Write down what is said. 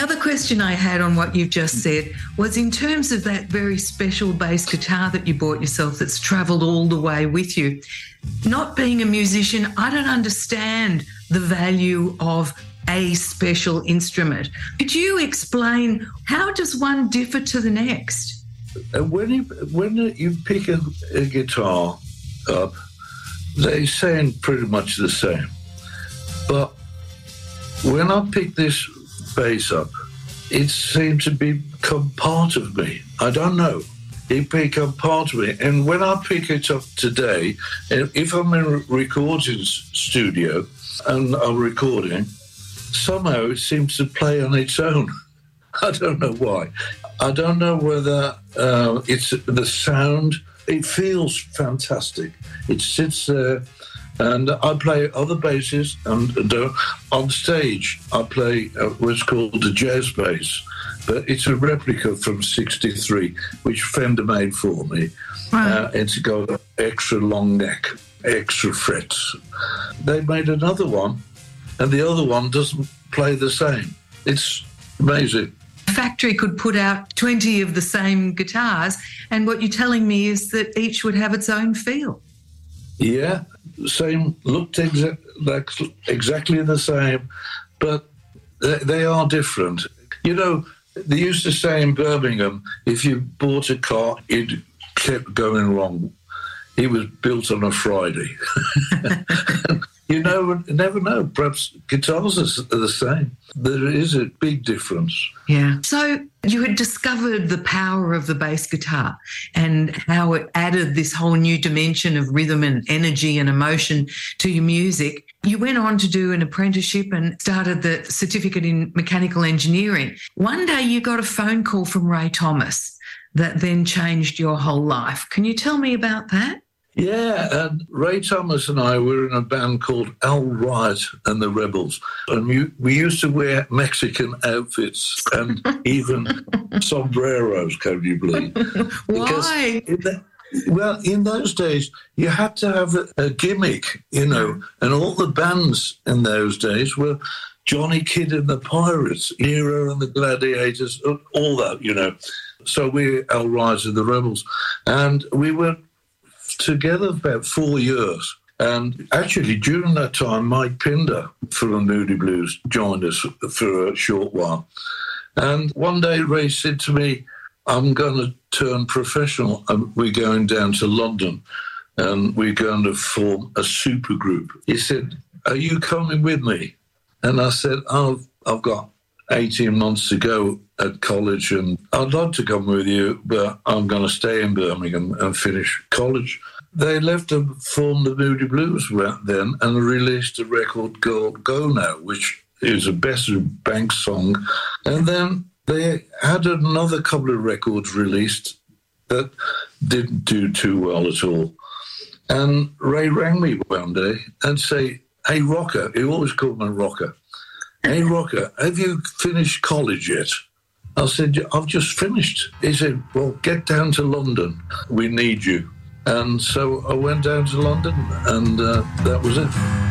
other question I had on what you've just said was in terms of that very special bass guitar that you bought yourself that's travelled all the way with you. Not being a musician, I don't understand the value of a special instrument. Could you explain how does one differ to the next? When you pick a guitar up, they sound pretty much the same. But when I pick this bass up, it seemed to become part of me. I don't know. It became part of me. And when I pick it up today, if I'm in a recording studio and I'm recording, somehow it seems to play on its own. I don't know why. I don't know whether it's the sound. It feels fantastic. It sits there, and I play other basses, and on stage I play what's called the jazz bass, but it's a replica from '63, which Fender made for me. Right. It's got an extra long neck, extra frets. They made another one, and the other one doesn't play the same. It's amazing. A factory could put out 20 of the same guitars, and what you're telling me is that each would have its own feel. Yeah, same, looked exactly the same, but they are different. You know, they used to say in Birmingham, if you bought a car, it kept going wrong. It was built on a Friday. You never know. Perhaps guitars are the same. There is a big difference. Yeah. So you had discovered the power of the bass guitar and how it added this whole new dimension of rhythm and energy and emotion to your music. You went on to do an apprenticeship and started the certificate in mechanical engineering. One day you got a phone call from Ray Thomas that then changed your whole life. Can you tell me about that? Yeah, and Ray Thomas and I were in a band called Al Riot and the Rebels, and we used to wear Mexican outfits and even sombreros, can you believe? Why? In those days, you had to have a gimmick, and all the bands in those days were Johnny Kidd and the Pirates, Nero and the Gladiators, all that, So we Al Riot and the Rebels, and we were together about 4 years. And actually, during that time, Mike Pinder from the Moody Blues joined us for a short while. And one day, Ray said to me, I'm going to turn professional, and we're going down to London, and we're going to form a super group. He said, are you coming with me? And I said, I've got 18 months to go at college, and I'd love to come with you, but I'm going to stay in Birmingham and finish college. They left and formed the Moody Blues then and released a record called Go Now, which is a Besser Banks song. And then they had another couple of records released that didn't do too well at all. And Ray rang me one day and say, hey, Rocker, he always called me Rocker. Hey, Rocker, have you finished college yet? I said, I've just finished. He said, well, get down to London. We need you. And so I went down to London, and that was it.